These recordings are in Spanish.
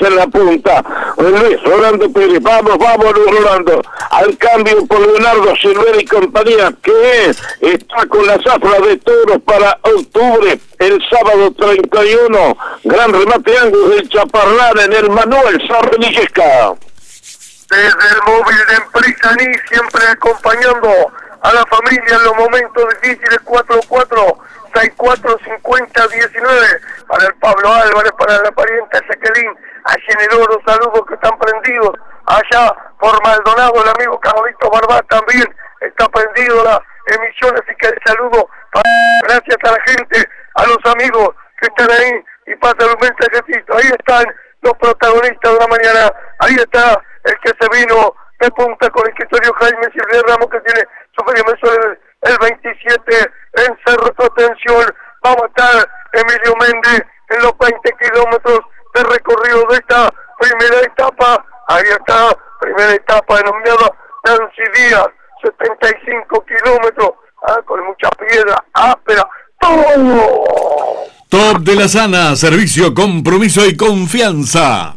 en la punta. Luis Rolando Pérez, vamos Luis Rolando, al cambio por Leonardo Silvera y compañía, que está con la zafra de toros para octubre, el sábado 31, gran remate Angus del Chaparrán en el Manuel Sarrenillesca. Desde el móvil de Empresaní, siempre acompañando a la familia en los momentos difíciles. 4-4-6-4-50-19 para el Pablo Álvarez, para la parienta Jacqueline, allí en el Oro, saludos que están prendidos, allá por Maldonado, el amigo Carlito Barbá también está prendido la emisión, así que saludo, gracias a la gente, a los amigos que están ahí, y pasan un mensajecito. Ahí están los protagonistas de la mañana, ahí está el que se vino de punta con el escritorio Jaime Silvia Ramos, que tiene su feria mensual el 27 en Cerro. Atención, vamos a estar Emilio Méndez en los 20 kilómetros de recorrido de esta primera etapa. Ahí está, primera etapa denominada Nancy Díaz, 75 kilómetros, con mucha piedra áspera, todo. Top de la Sana, servicio, compromiso y confianza.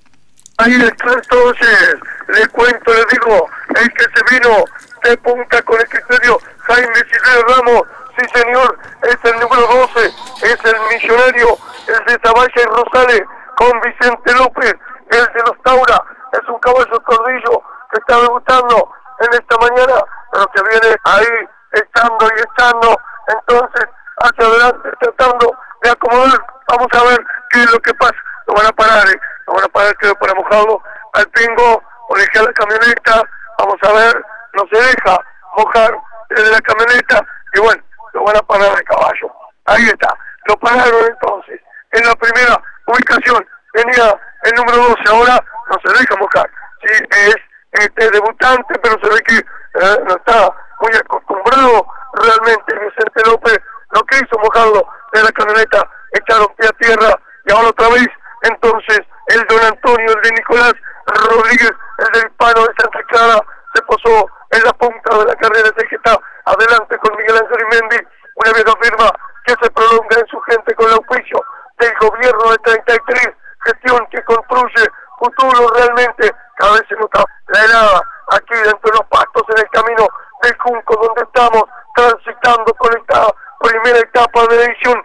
Ahí está entonces, les cuento, les digo, el que se vino de punta con el criterio Jaime Silvia Ramos, sí señor, es el número 12, es el millonario, el de Zavalla y Rosales, con Vicente López, el de los Taura, es un caballo tordillo que está debutando en esta mañana, pero que viene ahí estando y estando, entonces hacia adelante tratando de acomodar. Vamos a ver qué es lo que pasa. Lo van a parar, creo, para mojarlo al pingo, o dejar la camioneta. Vamos a ver, no se deja mojar desde la camioneta, y bueno, lo van a parar de caballo. Ahí está, lo pararon entonces. En la primera ubicación venía el número 12, ahora no se deja mojar. Sí, es debutante, pero se ve que no está muy acostumbrado realmente Vicente López. Lo que hizo mojarlo de la camioneta, echaron pie a tierra, y ahora otra vez, entonces, el don Antonio, el de Nicolás Rodríguez, el del Hispano de Santa Clara, se posó en la punta de la carrera, el que está adelante con Miguel Ángel Imendi, una vieja firma que se prolonga en su gente con el auspicio del gobierno de 33, gestión que construye futuro realmente. Cada vez se nota la helada aquí dentro de los pastos, en el camino del Junco, donde estamos transitando con esta primera etapa de la edición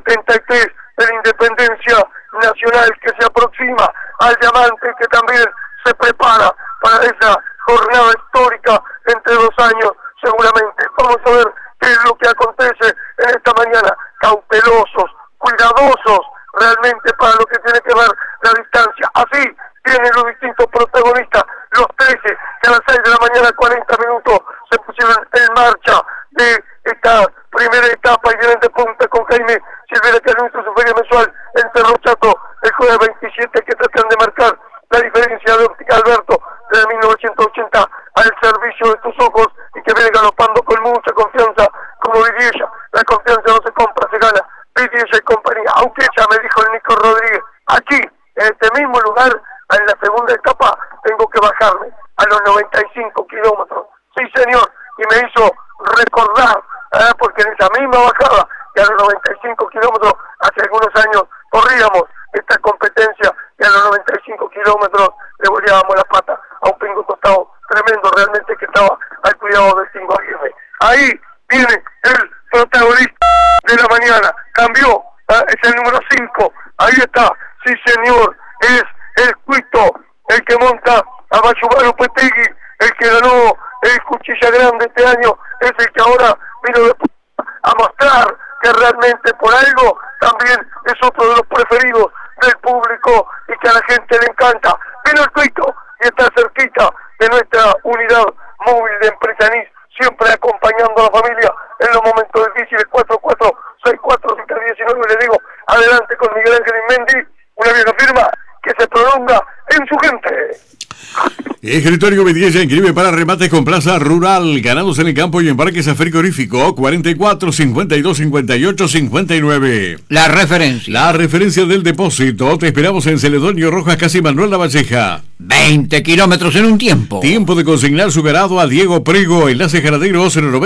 73 de la Independencia Nacional, que se aproxima al Diamante, que también se prepara para esa jornada histórica entre 2 años seguramente. Vamos a ver qué es lo que acontece en esta mañana, cautelosos, cuidadosos realmente para lo que tiene que ver la distancia. Así tienen los distintos protagonistas, los 13 que a las 6 de la mañana 40 minutos se pusieron en marcha de esta primera etapa, y vienen de punta con Jaime Silvera, que anuncia su feria mensual en Cerro Chato el jueves 27, que tratan de marcar la diferencia de Óptica Alberto desde 1980 al servicio de tus ojos, y que viene galopando con mucha confianza, como diría ella, la confianza no se compra, se gana. Vidia y compañía, aunque ya me dijo el Nico Rodríguez, aquí, en este mismo lugar, en la segunda etapa, tengo que bajarme a los 95 kilómetros. Sí, señor, y me hizo recordar, porque en esa misma bajada, que a los 95 kilómetros, hace algunos años, corríamos esta competencia, y a los 95 kilómetros le volvíamos la pata a un pingo tostado tremendo, realmente, que estaba al cuidado del Tingo Aguirre. Ahí viene el protagonista de la mañana, cambió, es el número 5, ahí está, sí señor, es el Cuito, el que monta a Bayubaro Petegui, el que ganó el Cuchilla Grande este año, es el que ahora vino a mostrar que realmente por algo también es otro de los preferidos del público y que a la gente le encanta. Vino el Cuito y está cerquita de nuestra unidad móvil de Empresanís, siempre acompañando a la familia en los momentos difíciles. 4-4-6-4-5-19, le digo, adelante con Miguel Ángel Imendi, una vieja firma que se prolonga en su gente. Escritorio Bediella, inscribe para remates con plaza rural, ganados en el campo y en parques frigorífico. 44 52 58 59. La referencia del depósito. Te esperamos en Celedonio Rojas, casi Manuel Lavalleja. 20 kilómetros en un tiempo. Tiempo de consignar su ganado a Diego Prego, enlace ganadero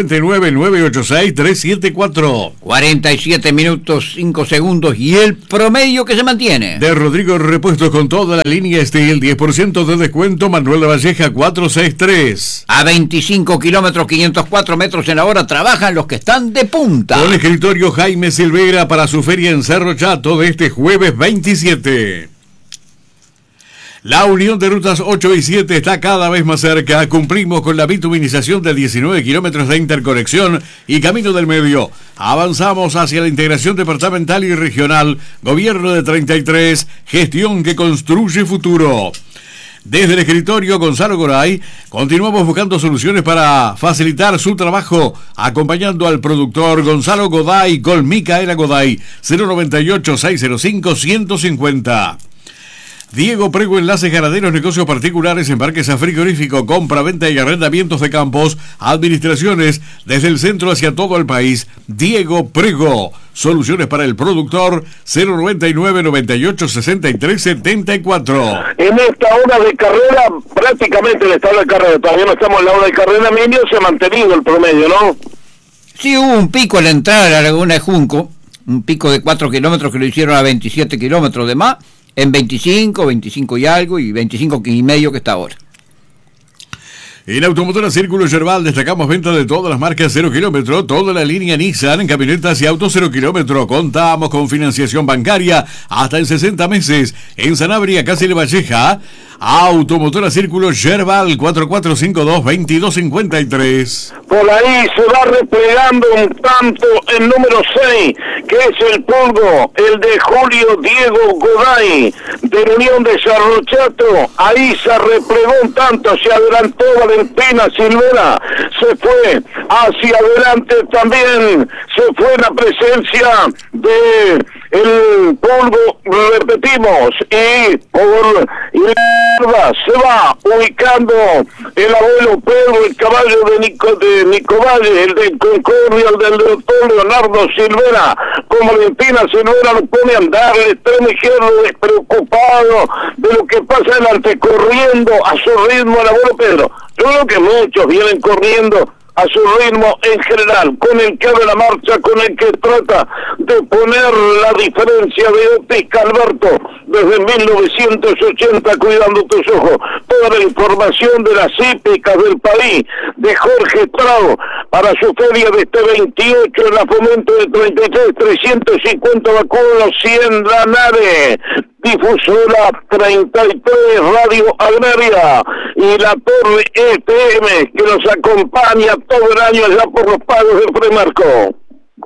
099-986-374. 47 minutos 5 segundos y el promedio que se mantiene. De Rodrigo Repuestos con toda la línea Steel, 10% de descuento, Manuel Lavalleja 463. A 25 kilómetros, 504 metros en la hora trabajan los que están de punta. Con el escritorio Jaime Silveira para su feria en Cerro Chato de este jueves 27. La unión de rutas 8 y 7 está cada vez más cerca. Cumplimos con la bituminización de 19 kilómetros de interconexión y camino del medio. Avanzamos hacia la integración departamental y regional. Gobierno de 33, gestión que construye futuro. Desde el escritorio Gonzalo Goray, continuamos buscando soluciones para facilitar su trabajo, acompañando al productor Gonzalo Goday con Micaela Goday, 098-605-150. Diego Prego, enlaces ganaderos, negocios particulares, embarques a frigorífico, compra, venta y arrendamientos de campos, administraciones desde el centro hacia todo el país. Diego Prego, soluciones para el productor, 099-98-63-74. En esta hora de carrera, prácticamente en esta hora de carrera, todavía no estamos en la hora de carrera, Emilio, se ha mantenido el promedio, ¿no? Sí, hubo un pico al entrar a la Laguna de Junco, un pico de 4 kilómetros que lo hicieron a 27 kilómetros de más, en 25 y algo, y 25 y medio que está ahora. En Automotora Círculo Yerbal destacamos venta de todas las marcas 0 kilómetro, toda la línea Nissan, camionetas y autos 0 kilómetro. Contamos con financiación bancaria hasta en 60 meses. En Sanabria, Casi Le Valleja, Automotora Círculo Yerbal, 4452-2253. Por ahí se va replegando un tanto el número 6, que es el Pulgo, el de Julio Diego Goday, de la Unión de Cerro Chato. Ahí se replegó un tanto, se adelantó Valentina Silvera, se fue hacia adelante también, se fue la presencia de el Pulgo, repetimos, y por se va ubicando el abuelo Pedro, el caballo de Nico Valle, el de Concordia, el del doctor Leonardo Silvera. Con Valentina Silvera lo pone a andar, el extremo izquierdo despreocupado de lo que pasa adelante, corriendo a su ritmo el abuelo Pedro. Yo creo que muchos vienen corriendo a su ritmo en general, con el que abre la marcha, con el que trata de poner la diferencia de Otis Calberto desde 1980, cuidando tus ojos. Toda la información de las hípicas del país, de Jorge Trao, para su feria de este 28, en la Fomento de 33, 350 vacunos, 100 Lanares. Difusora 33, Radio Agraria, y la Torre FM, que nos acompaña todo el año allá por los pagos del Premarco.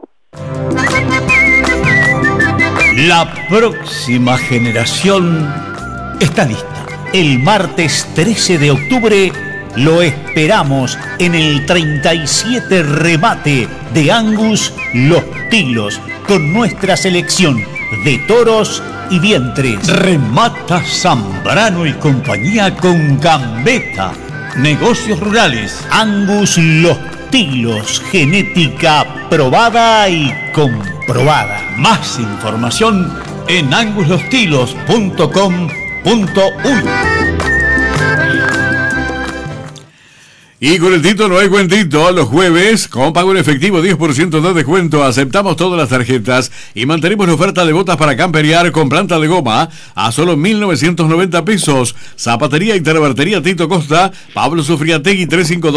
La próxima generación está lista. El martes 13 de octubre lo esperamos en el 37 remate de Angus Los Tilos, con nuestra selección de toros y vientres. Remata Zambrano y compañía con Gambetta. Negocios rurales. Angus Los Tilos, genética probada y comprobada. Más información en anguslostilos.com.uy. Y con el Tito no hay cuentito. Los jueves, con pago en efectivo, 10% de descuento. Aceptamos todas las tarjetas y mantenemos la oferta de botas para camperear con planta de goma a solo 1.990 pesos. Zapatería y Terbartería Tito Costa, Pablo Sufriategui,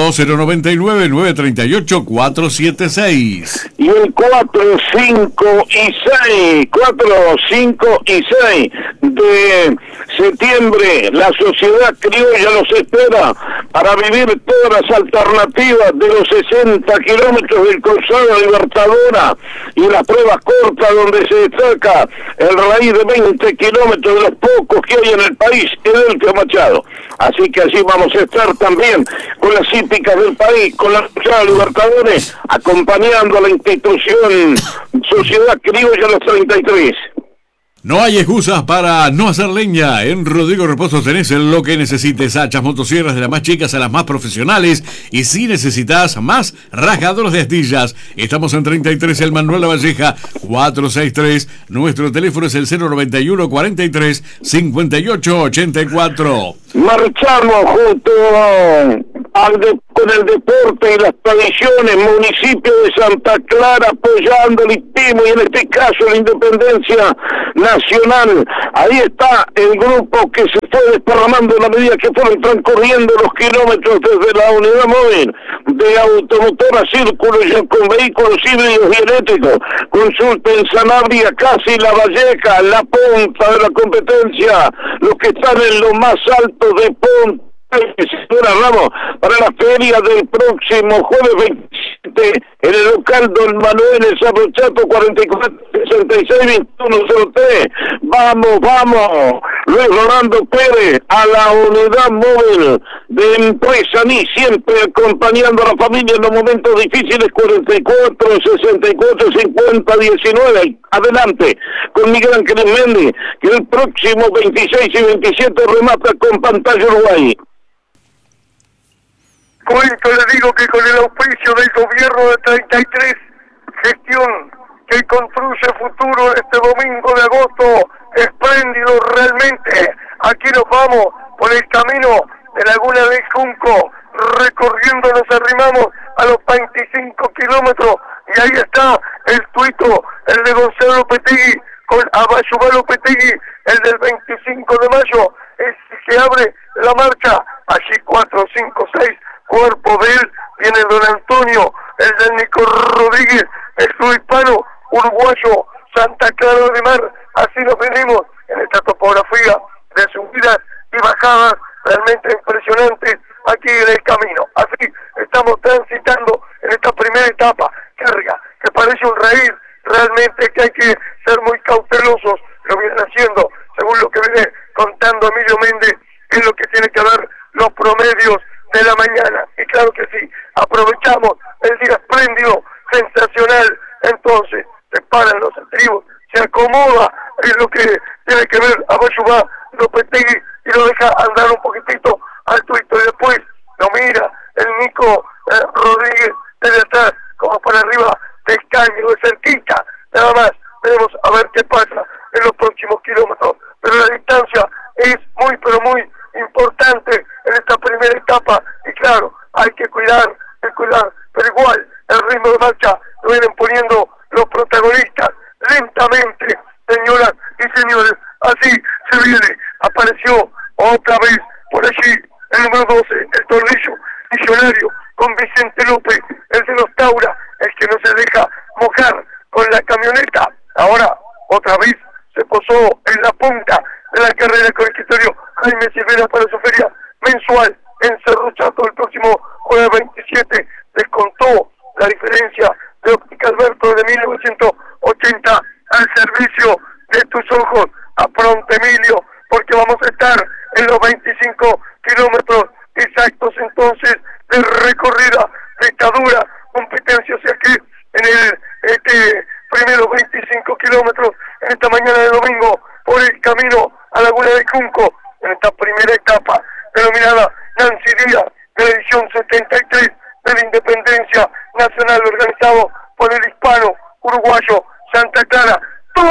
352-099-938-476. Y el 4, 5 y 6, 4, 5 y 6 de septiembre, la Sociedad Criolla los espera para vivir todas las alternativas de los 60 kilómetros del Cruzado Libertadora y las pruebas cortas, donde se destaca el raíz de 20 kilómetros de los pocos que hay en el país, Edelfio Machado. Así que allí vamos a estar también con las hípicas del país, con la Cruzada Libertadores, acompañando a la institución Sociedad Criolla los 33. No hay excusas para no hacer leña. En Rodrigo Repuestos tenés lo que necesites: hachas, motosierras, de las más chicas a las más profesionales. Y si necesitas más, rasgadores de astillas. Estamos en 33, el Manuel Lavalleja, 463. Nuestro teléfono es el 091 43 58 84. Marchamos junto con el deporte y las tradiciones, municipio de Santa Clara apoyando el IPIMO y en este caso la Independencia Nacional. Ahí está el grupo que se fue desparramando a la medida que fueron transcurriendo los kilómetros desde la unidad móvil de automotora Círculo y con vehículos híbridos y eléctricos. Consulta en Sanabria, casi La Valleja, la punta de la competencia, los que están en lo más alto de punta. Señora Ramos, para la feria del próximo jueves 27 en el local Don Manuel en Cerro Chato 44662103. Vamos, Luis Rolando Pérez a la unidad móvil de empresa NI, siempre acompañando a la familia en los momentos difíciles. 44645019. Adelante con Miguel Ángel Méndez, que el próximo 26 y 27 remata con pantalla Uruguay. Cuento, le digo que con el auspicio del gobierno de 33, gestión que construye futuro este domingo de agosto, espléndido realmente. Aquí nos vamos por el camino de Laguna del Junco, recorriendo nos arrimamos a los 25 kilómetros, y ahí está el tuito, el de Gonzalo Lopetegui, con Abayubá Lopetegui, el del 25 de mayo, es que abre la marcha, allí 4, 5, 6, cuerpo de él, viene don Antonio, el del Nico Rodríguez, el hispano, uruguayo, Santa Clara de Mar. Así nos venimos en esta topografía de subidas y bajadas realmente impresionantes aquí en el camino. Así estamos transitando en esta primera etapa, carga, que parece un raíz, realmente que hay que ser muy cautelosos, lo vienen haciendo, según lo que viene contando Emilio Méndez, es lo que tiene que ver los promedios de la mañana. Y claro que sí, aprovechamos el día espléndido, sensacional. Entonces se paran los estribos, se acomoda en lo que tiene que ver a Abayubá Lopetegui y lo deja andar un poquitito al tuito, y después lo mira el Nico Rodríguez desde atrás, como para arriba del caño, de cerquita, nada más. Veremos a ver qué pasa en los próximos kilómetros, pero la distancia es muy pero muy importante en esta primera etapa, y claro, hay que cuidar, pero igual el ritmo de marcha lo vienen poniendo los protagonistas lentamente, señoras y señores. Así se viene, apareció otra vez por allí el número 12, el tornillo millonario, con Vicente López, el de los Taura, el que no se deja mojar con la camioneta. Ahora otra vez se posó en la punta de la carrera con el escritorio Jaime Silvera para su feria mensual en Cerro Chato el próximo jueves 27. Descontó la diferencia de Óptica Alberto de 1980 al servicio de tus ojos. A pronto, Emilio, porque vamos a estar en los 25 kilómetros exactos entonces de recorrida de esta dura competencia. O sea que en el primeros 25 kilómetros en esta mañana de domingo por el camino a Laguna del Junco, en esta primera etapa denominada Nancy Díaz de la edición 73 de la Independencia Nacional, organizado por el hispano uruguayo Santa Clara.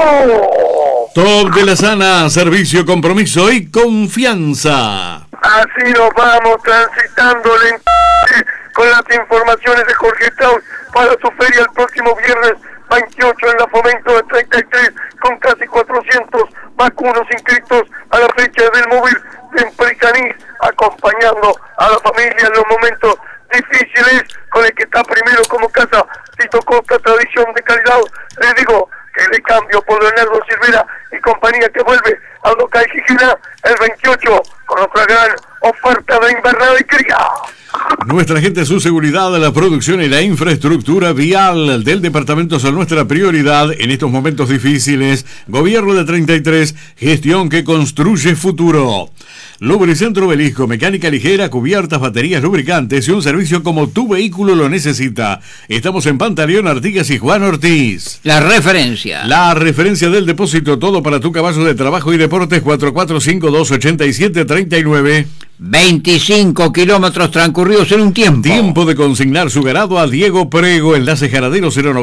Top de la Sana, servicio, compromiso y confianza. Así nos vamos transitando con las informaciones de Jorge Strauss para su feria el próximo viernes 28 en la Fomento de 33, con casi 400 vacunos inscritos a la fecha del móvil de Empresanís, acompañando a la familia en los momentos difíciles, con el que está primero como casa Tito Costa, tradición de calidad. Les digo que le cambio por Leonardo Silvera y compañía, que vuelve al local Gijena el 28 con otra gran oferta de invernada y cría. Nuestra gente, su seguridad, la producción y la infraestructura vial del departamento son nuestra prioridad en estos momentos difíciles. Gobierno de 33, gestión que construye futuro. Lubricentro Belisco, mecánica ligera, cubiertas, baterías, lubricantes y un servicio como tu vehículo lo necesita. Estamos en Pantaleón, Artigas y Juan Ortiz. La referencia del depósito, todo para tu caballo de trabajo y deportes. 44528739. 25 kilómetros transcurridos en un tiempo. Tiempo de consignar su ganado a Diego Prego, enlace Jaradero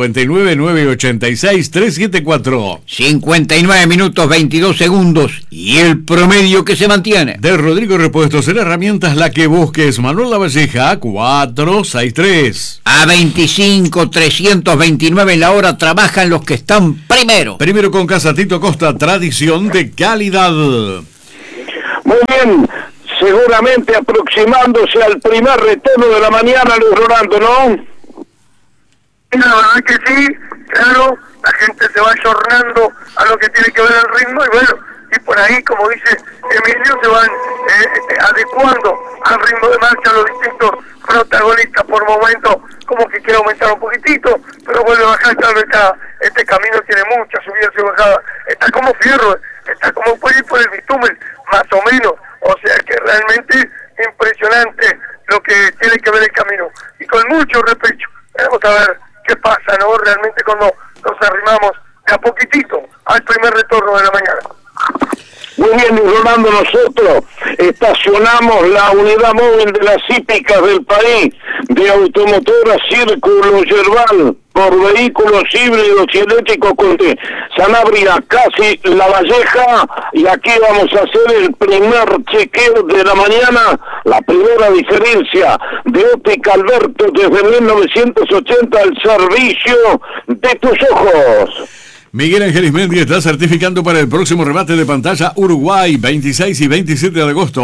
099-986-374. 59 minutos 22 segundos y el promedio que se mantiene. De Rodrigo Repuestos en herramientas, la que busques, Manuel Lavalleja 463. A 25, 329 en la hora trabajan los que están primero. Primero con Casa Tito Costa, tradición de calidad. Muy bien, seguramente aproximándose al primer retorno de la mañana, Luis Rolando, ¿no? La verdad que sí, claro, la gente se va ayornando a lo que tiene que ver el ritmo y bueno, y por ahí, como dice Emilio, se van adecuando al ritmo de marcha los distintos protagonistas. Por momento, como que quiere aumentar un poquitito, pero vuelve a bajar. Tal vez este camino tiene muchas subidas y bajadas, está como fierro, está como puede ir por el bitumen, más o menos, o sea que realmente impresionante lo que tiene que ver el camino, y con mucho repecho. Vamos a ver qué pasa, ¿no? Realmente cuando nos arrimamos de a poquitito al primer retorno de la mañana. Muy bien, Luis Rolando, nosotros estacionamos la unidad móvil de las hípicas del país de automotora Círculo Yerbal por vehículos híbridos y eléctricos con Sanabria, casi La Valleja, y aquí vamos a hacer el primer chequeo de la mañana, la primera diferencia de Óptica Alberto desde 1980 al servicio de tus ojos. Miguel Ángel Ismendi está certificando para el próximo remate de pantalla Uruguay, 26 y 27 de agosto,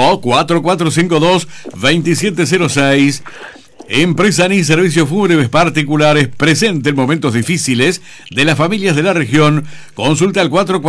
4452-2706. Empresa ni servicios fúnebres particulares, presente en momentos difíciles de las familias de la región. Consulta al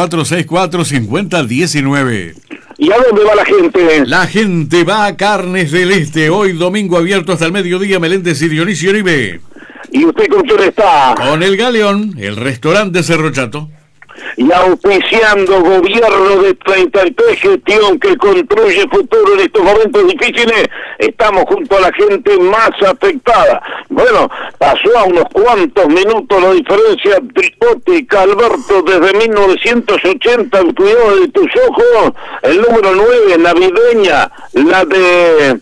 4464-5019. ¿Y a dónde va la gente? La gente va a Carnes del Este, hoy domingo abierto hasta el mediodía, Meléndez y Dionisio Oribe. ¿Y usted con quién está? Con el Galeón, el restaurante Cerro Chato. Y auspiciando gobierno de 33, gestión que construye futuro en estos momentos difíciles. Estamos junto a la gente más afectada. Bueno, pasó a unos cuantos minutos la diferencia de Óptica Alberto desde 1980, el cuidado de tus ojos, el número 9, navideña, la de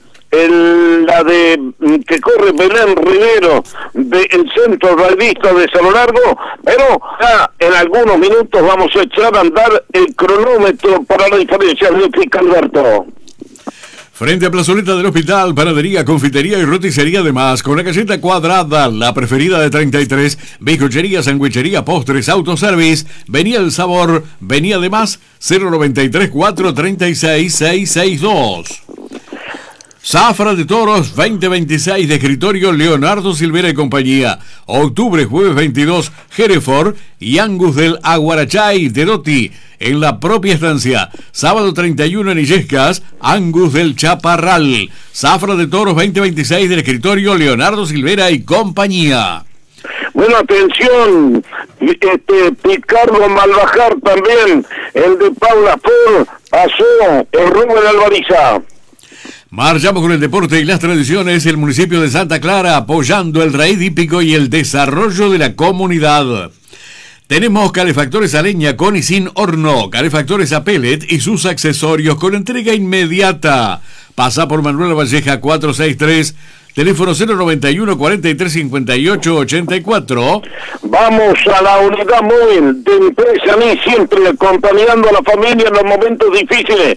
que corre Belén Rivero del Centro Revista de Cerro Largo, pero ya en algunos minutos vamos a echar a andar el cronómetro para la diferencia de Óptica Alberto. Frente a plazoleta del hospital, panadería, confitería y roticería, además, con la caseta cuadrada, la preferida de 33, bizcochería, sandwichería, postres, autoservice, venía el sabor, venía además, 093-436-662. Zafra de Toros 2026 de escritorio Leonardo Silvera y compañía. Octubre, jueves 22, Hereford y Angus del Aguarachay de Doti en la propia estancia. Sábado 31 en Illescas, Angus del Chaparral. Zafra de Toros 2026 del escritorio Leonardo Silvera y compañía. Bueno, atención, Picardo Malbajar también, el de Paula Ford, pasó el Rubén Alvariza. Marchamos con el deporte y las tradiciones. El municipio de Santa Clara apoyando el raíz hípico y el desarrollo de la comunidad. Tenemos calefactores a leña con y sin horno, calefactores a pellet y sus accesorios con entrega inmediata. Pasa por Manuel Valleja 463, teléfono 091 43 58 84. Vamos a la unidad móvil de Empresa NI, siempre acompañando a la familia en los momentos difíciles.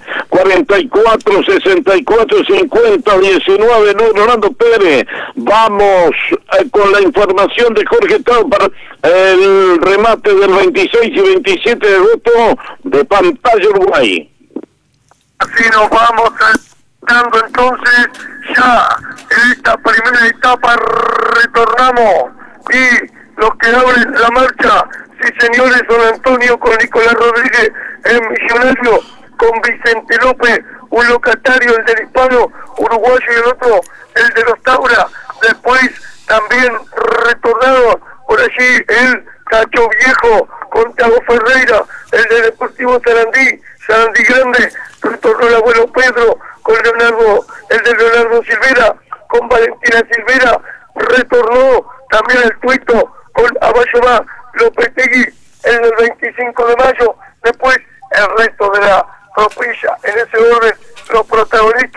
44 64 50 19, Luis Rolando Pérez. Vamos con la información de Jorge Tau para el remate del 26 y 27 de agosto de Pantalla Uruguay. Así nos vamos dando entonces ya en esta primera etapa. Retornamos y los que abren la marcha, sí señores, don Antonio con Nicolás Rodríguez, el millonario, con Vicente López, un locatario, el del hispano uruguayo, y el otro, el de los Taura. Después también retornado por allí el Cacho Viejo con Thiago Ferreira, el de Deportivo Sarandí Grande. Retornó el abuelo Pedro con Leonardo, el de Leonardo Silvera, con Valentina Silvera. Retornó también el Tuito con Abayomá Lopetegui, el del 25 de mayo. Después el resto de la tropilla, en ese orden, los protagonistas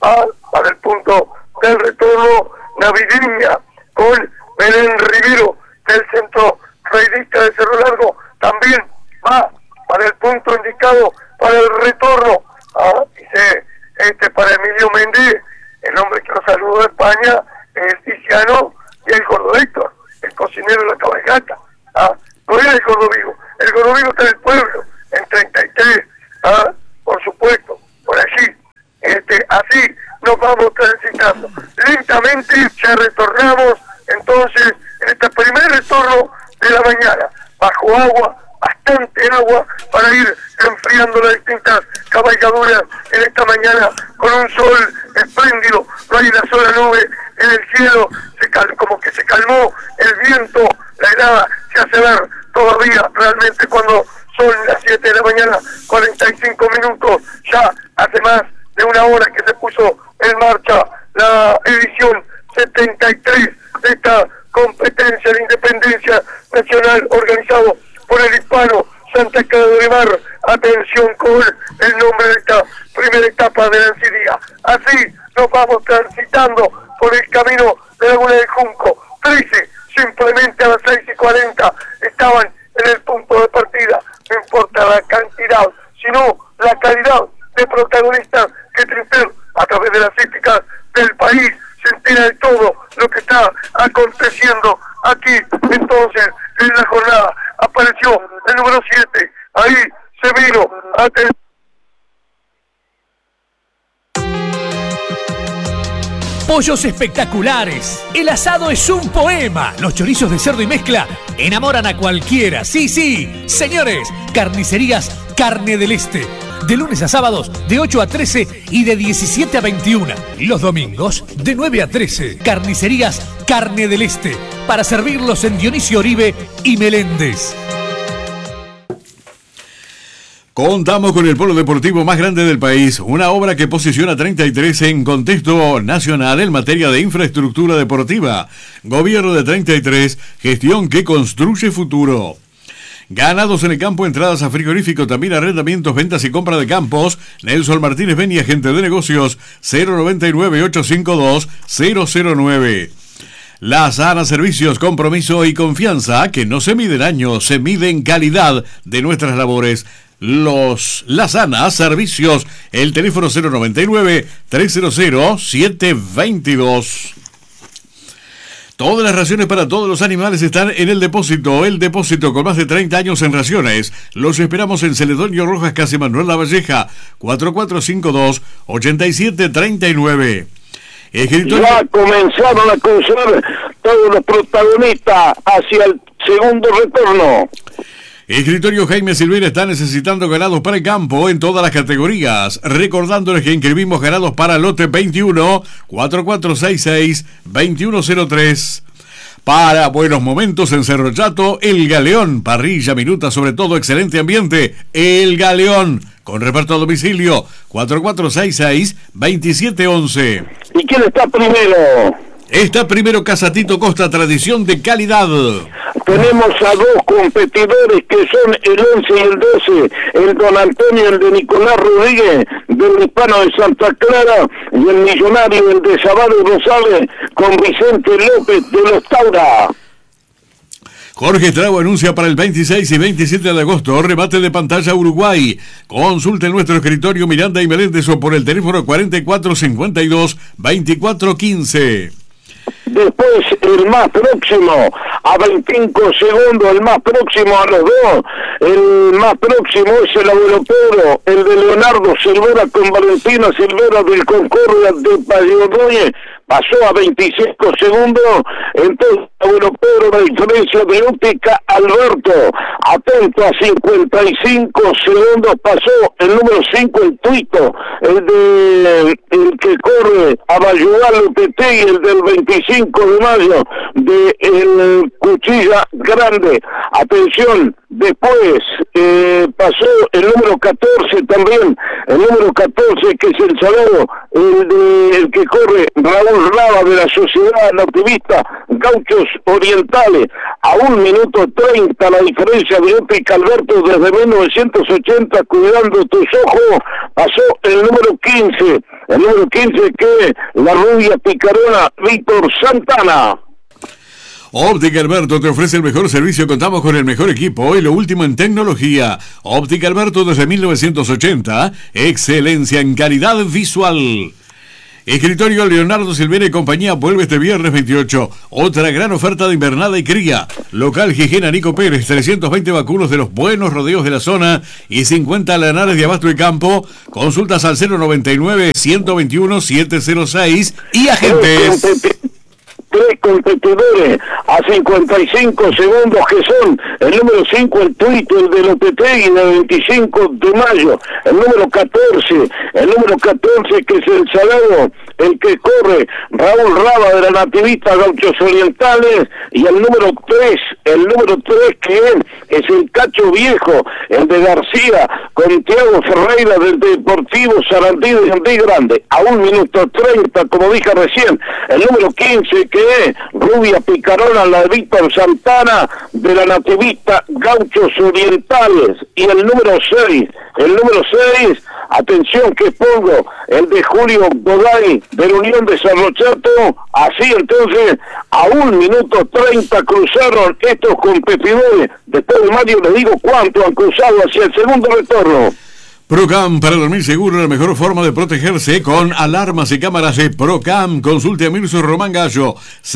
para el punto del retorno. Navideña con Belén Rivero del centro reidista de Cerro Largo también va para el punto indicado para el retorno. Dice para Emilio Méndez, el hombre que nos saludó de España, el Tiziano y el Gordo Héctor, el cocinero de la cabalgata. No era el Gordo Vigo está en el pueblo, en 33, por supuesto, por allí. Así nos vamos transitando. Lentamente ya retornamos entonces en este primer retorno de la mañana, bajo agua, bastante agua, para ir enfriando las distintas cabalgaduras en esta mañana, con un sol espléndido, no hay una sola nube en el cielo, como que se calmó el viento, la helada se hace ver todavía realmente cuando son las 7 de la mañana, 45 minutos, ya hace más de una hora que se puso en marcha la edición 73 de esta competencia de independencia nacional organizado por el hispano Santa Clara de Mar. Atención con el nombre de esta primera etapa de la Ancilía. Así nos vamos transitando por el camino de Laguna del Junco. 13, simplemente a las 6:40 estaban en el punto de partida. No importa la cantidad, sino la calidad de protagonistas que Trinter, a través de las hípicas del país, se entera de todo lo que está aconteciendo aquí. Entonces, en la jornada apareció el número 7, ahí se vino Pollos espectaculares. El asado es un poema. Los chorizos de cerdo y mezcla enamoran a cualquiera. Sí, sí. Señores, Carnicerías Carne del Este. De lunes a sábados, de 8 a 13 y de 17 a 21. Los domingos, de 9 a 13. Carnicerías Carne del Este. Para servirlos en Dionisio Oribe y Meléndez. Contamos con el polo deportivo más grande del país, una obra que posiciona 33 en contexto nacional en materia de infraestructura deportiva. Gobierno de 33, gestión que construye futuro. Ganados en el campo, entradas a frigorífico, también arrendamientos, ventas y compra de campos. Nelson Martínez Beni, agente de negocios, 099-852-009. La Sana Servicios, compromiso y confianza que no se mide en años, se mide en calidad de nuestras labores. La Sana Servicios, el teléfono 099-300-722. Todas las raciones para todos los animales están en el depósito con más de 30 años en raciones. Los esperamos en Celedonio Rojas, casi Manuel Lavalleja, 4452-8739. Ya comenzaron a cruzar todos los protagonistas hacia el segundo retorno. Escritorio Jaime Silveira está necesitando ganados para el campo en todas las categorías. Recordándoles que inscribimos ganados para lote 21, 4466-2103. Para buenos momentos en Cerro Chato, El Galeón, parrilla, minuta, sobre todo excelente ambiente. El Galeón, con reparto a domicilio, 4466-2711. ¿Y quién está primero? Está primero Casatito Costa, tradición de calidad. Tenemos a dos competidores que son el 11 y el 12, el Don Antonio, el de Nicolás Rodríguez, del Hispano de Santa Clara, y el Millonario, el de Sabado Rosales, con Vicente López de los Taura. Jorge Estrago anuncia para el 26 y 27 de agosto, remate de pantalla Uruguay. Consulte en nuestro escritorio Miranda y Meléndez o por el teléfono 4452-2415. Después el más próximo a 25 segundos, el más próximo a los dos, el más próximo es el Abuelo Pedro, el de Leonardo Silvera con Valentina Silvera del Concordia de Payodoye, pasó a 25 segundos, entonces Abuelo Pedro, la diferencia de óptica Alberto, atento a 55 segundos, pasó el número 5 el Tuito, el que corre a Bayugal Lopetegui, el del 25 de mayo de el Cuchilla Grande. Atención, después pasó el número 14 también, el número 14 que es el Salado, el que corre Raúl Raba de la Sociedad Nativista Gauchos Orientales, a 1 minuto 30 la diferencia de óptica Alberto desde 1980, cuidando tus ojos, pasó el número 15, 14, el número 15 que la rubia picarona Víctor Santana. Óptica Alberto te ofrece el mejor servicio, contamos con el mejor equipo y lo último en tecnología. Óptica Alberto desde 1980, excelencia en calidad visual. Escritorio Leonardo Silvera y compañía vuelve este viernes 28. Otra gran oferta de invernada y cría. Local Gijena Nico Pérez, 320 vacunos de los buenos rodeos de la zona y 50 lanares de abasto y campo. Consultas al 099-121-706 y agentes. Tres competidores a 55 segundos, que son el número 5 el Twitter de Lopetegui de 25 de mayo, el número 14 que es el Salado, el que corre Raúl Raba de la Nativista Gauchos Orientales, y el número 3 que es el Cacho Viejo, el de García, con Tiago Ferreira del Deportivo Sarandí de Andí Grande, a 1 minuto 30, como dije recién, el número 15 que es Rubia Picarona, la de Víctor Santana de la Nativista Gauchos Orientales, y el número 6, atención que pongo, el de Julio Goday de la Unión de Cerro Chato. Así entonces, a 1 minuto 30 cruzaron estos competidores. Después de Mario les digo cuánto han cruzado hacia el segundo retorno. Procam, para dormir seguro, la mejor forma de protegerse con alarmas y cámaras de Procam. Consulte a Mirso Román Gallo,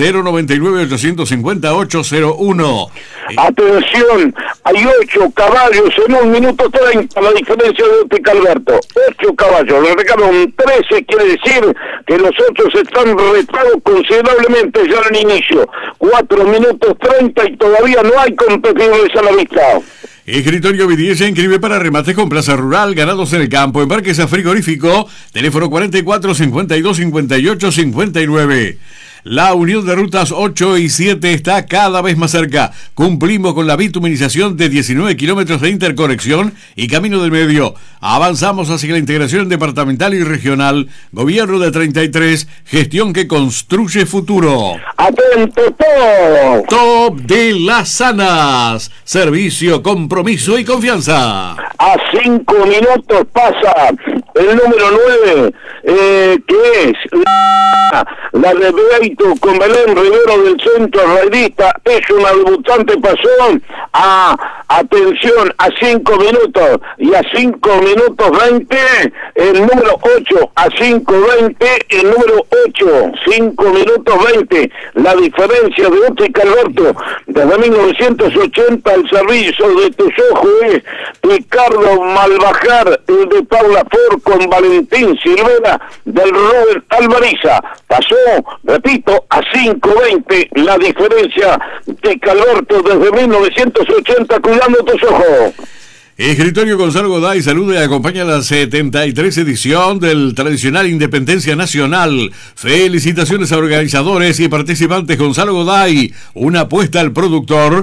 099-850-801. Atención, hay 8 caballos en 1 minuto 30, la diferencia de Óptica Alberto. 8 caballos, le regalan 13, quiere decir que los otros están retados considerablemente ya en el inicio. 4 minutos 30 y todavía no hay competidores a la vista. Escritorio Vidiella inscribe para remates con plaza rural, ganados en el campo, embarques a frigorífico, teléfono 44 52 58 59. La unión de rutas 8 y 7 está cada vez más cerca. Cumplimos con la bituminización de 19 kilómetros de interconexión y camino del medio. Avanzamos hacia la integración departamental y regional. Gobierno de 33, gestión que construye futuro. ¡Atento todo! Top de las Sanas. Servicio, compromiso y confianza. A 5 minutos pasa el número 9, que es la de Beito con Belén Rivero del Centro Raidista. Es una debutante, pasó atención, a 5 minutos y a 5 minutos 20 el número 8, a 5:20 el número 8, 5 minutos 20, la diferencia de Óptica Alberto desde 1980. El servicio de tus ojos es Ricardo Malbajar, el de Paula Ford con Valentín Silvera del Robert Alvariza. Pasó, repito, a 5:20 la diferencia de Calberto desde 1980, cuidando tus ojos. Escritorio Gonzalo Goday saluda y acompaña la 73 edición del tradicional Independencia Nacional. Felicitaciones a organizadores y participantes. Gonzalo Goday, una apuesta al productor,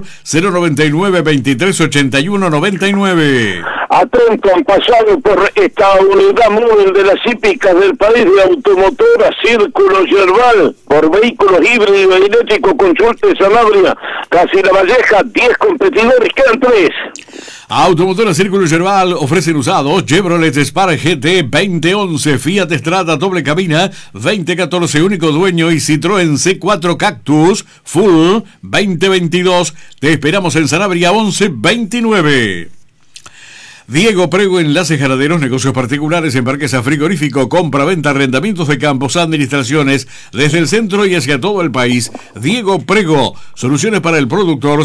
099-2381-99. Atento, han pasado por esta unidad móvil de las hípicas del país de automotora Círculo Yerbal, por vehículos híbridos y eléctricos. Consulte Sanabria, casi La Valleja, 10 competidores, quedan 3. Automotora Círculo Yerbal ofrecen usados Chevrolet Spark GT 2011, Fiat Strada doble cabina 2014 único dueño y Citroën C4 Cactus Full 2022. Te esperamos en Sanabria 1129. Diego Prego, enlaces ganaderos, negocios particulares, embarques a frigorífico, compra, venta, arrendamientos de campos, administraciones, desde el centro y hacia todo el país. Diego Prego, soluciones para el productor,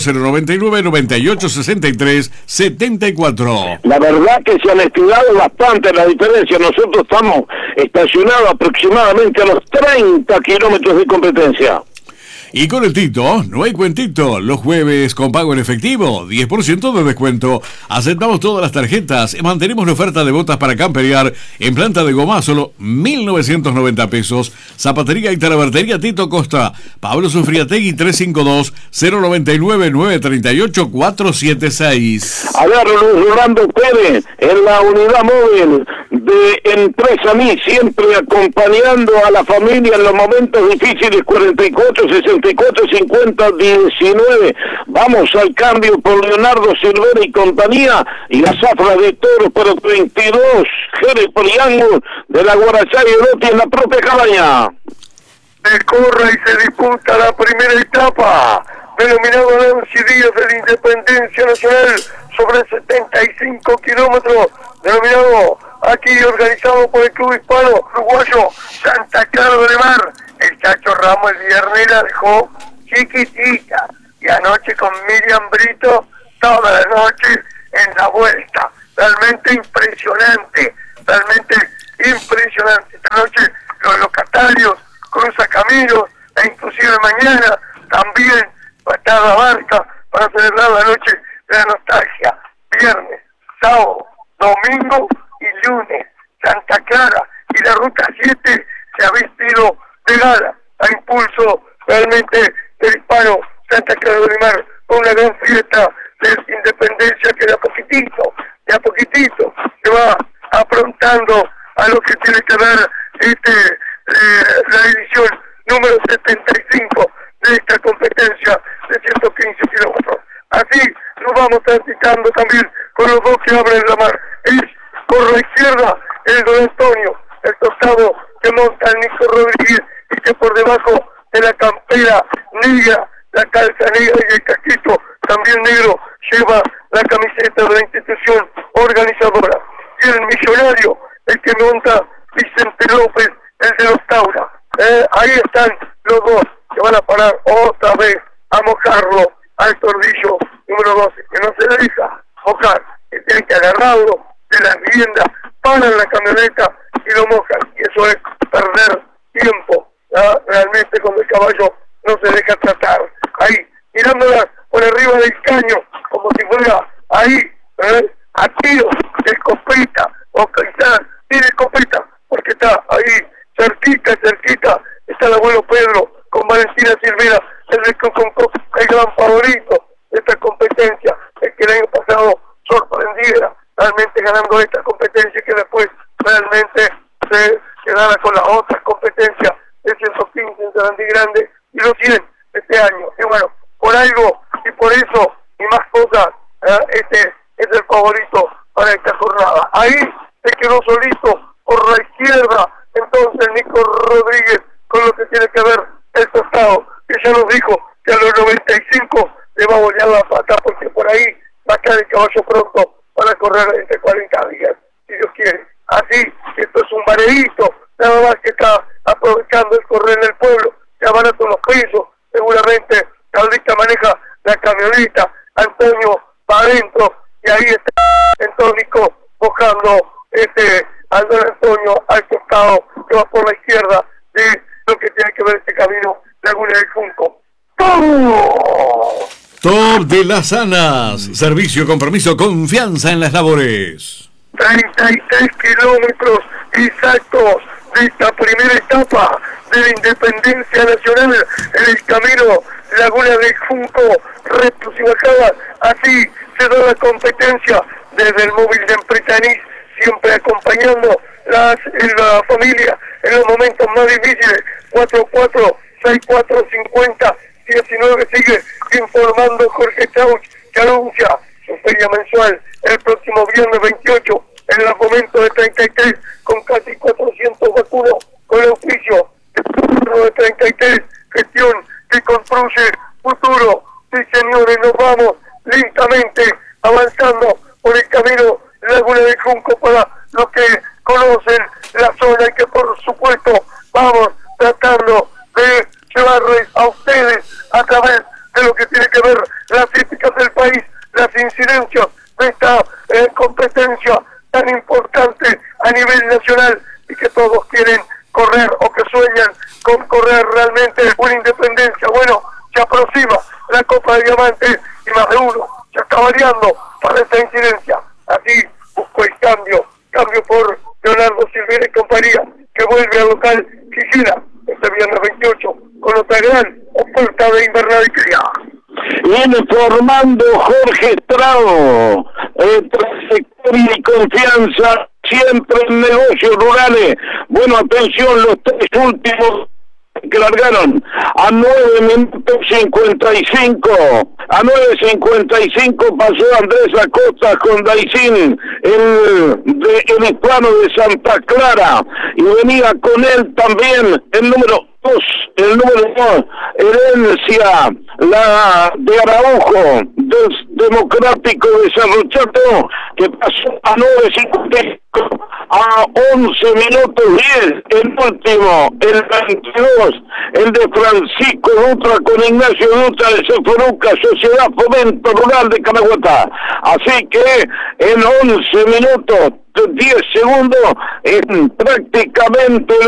099-9863-74. La verdad que se han estirado bastante la diferencia. Nosotros estamos estacionados aproximadamente a los 30 kilómetros de competencia. Y con el Tito, no hay cuentito. Los jueves con pago en efectivo, 10% de descuento. Aceptamos todas las tarjetas. Mantenemos la oferta de botas para camperear en planta de goma, solo 1.990 pesos. Zapatería y talabartería Tito Costa. Pablo Sufriategui, 352-099-938-476. A ver, Luis Rolando Pérez, en la unidad móvil de Empresa Mi, siempre acompañando a la familia en los momentos difíciles, 44, 64, 50, 19. Vamos al cambio por Leonardo Silvera y compañía, y la zafra de toros por el 22, Jerez Priángulo de la Guarachá y Orotti en la propia cabaña. Se corre y se disputa la primera etapa, denominado Nancy Díaz de la Independencia Nacional, sobre 75 kilómetros, denominado aquí organizado por el Club Hispano Uruguayo Santa Clara de Mar. El Chacho Ramos el viernes la dejó chiquitita, y anoche con Miriam Brito toda la noche en la vuelta. Realmente impresionante, esta noche los locatarios cruza caminos, e inclusive mañana también va a estar la barca para celebrar la noche de la nostalgia. Viernes, sábado, domingo y lunes, Santa Clara y la Ruta 7 se ha vestido de gala a impulso realmente del Hispano Santa Clara de Mar, con una gran fiesta de independencia que de a poquitito se va aprontando a lo que tiene que ver la edición número 75 de esta competencia de 115 kilómetros. Así nos vamos transitando también con los dos que abren la mar. Es por la izquierda el Don Antonio, el tostado que monta el Nico Rodríguez, y que por debajo de la campera negra, la calza negra y el casquito también negro, lleva la camiseta de la institución organizadora. Y el millonario, el que monta Vicente López, el de los Taura. Ahí están los dos que van a parar otra vez a mojarlo al tordillo número 12, que no se deja mojar, que tiene que agarrarlo de la vivienda, paran la camioneta y lo mojan, y eso es perder tiempo, realmente cuando el caballo no se deja tratar. Ahí, mirándola por arriba del caño, como si fuera ahí, a tiro de escopeta, o quizás tiene escopeta, porque está ahí cerquita, está el abuelo Pedro con Valentina Silvera, el gran favorito de esta competencia, el que el año pasado sorprendiera realmente ganando esta competencia, que después realmente se quedara con las otras competencias de 115 en Sarandí Grande y los 100 este año. Y bueno, por algo y por eso y más cosas, este es el favorito para esta jornada. Ahí se quedó solito por la izquierda entonces Nico Rodríguez, con lo que tiene que ver el tostado, que ya nos dijo que a los 95 le va a volar la pata, porque por ahí va a caer el caballo pronto para correr entre 40 días, si Dios quiere. Así, esto es un varedito, nada más que está aprovechando el correr del pueblo, que abarato los pesos, seguramente Caldita maneja la camioneta, Antonio va adentro, y ahí está entonces Nico buscando al Don Antonio al costado, que va por la izquierda de lo que tiene que ver este camino Laguna del Junco. ¡Todo! Top de las Anas, servicio, compromiso, confianza en las labores. 33 kilómetros exactos de esta primera etapa de la Independencia Nacional en el camino Laguna del Junco, retos y bajadas. Así se da la competencia desde el móvil de Empretanís, siempre acompañando la familia en los momentos más difíciles. 44645019 sigue informando Jorge Chauch, que anuncia su feria mensual el próximo viernes 28 en el momento de 33, con casi 400 vacunos, con el auspicio del turno de 33, gestión que construye futuro. Sí, señores, nos vamos lentamente avanzando por el camino Laguna del Junco para los que conocen la zona, y que por supuesto vamos tratando de llevarles a ustedes a través de lo que tiene que ver las críticas del país, las incidencias de esta competencia tan importante a nivel nacional, y que todos quieren correr o que sueñan con correr realmente una independencia. Bueno, se aproxima la Copa de Diamantes y más de uno se está variando para esta incidencia. Así busco el cambio por Leonardo Silvera y compañía, que vuelve al local Quijera este viernes 28 con otra gran oferta de invernal y cría. Viene formando Jorge Estrado, trayectoria y confianza siempre en negocios rurales. Bueno, atención, los 3 últimos que largaron a 9 minutos 55. A 9:55 pasó Andrés Acosta con Daicín, el hispano de Santa Clara, y venía con él también el número 2, Herencia, la de Araujo, del Democrático de Cerro Chato, que pasó a 9:55, a 11 minutos 10, el último, el 22, el de Francisco Dutra con Ignacio Dutra de Ceforuca, Sociedad Fomento Rural de Caraguatá. Así que en 11 minutos 10 segundos, prácticamente